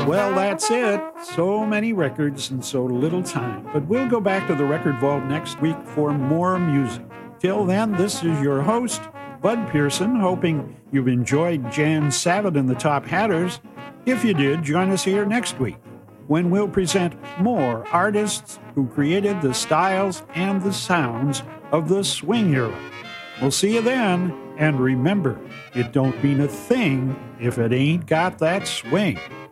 Well, that's it. So many records and so little time. But we'll go back to the Record Vault next week for more music. Till then, this is your host, Bud Pearson, hoping you've enjoyed Jan Savitt and the Top Hatters. If you did, join us here next week when we'll present more artists who created the styles and the sounds of the swing era. We'll see you then, and remember, it don't mean a thing if it ain't got that swing.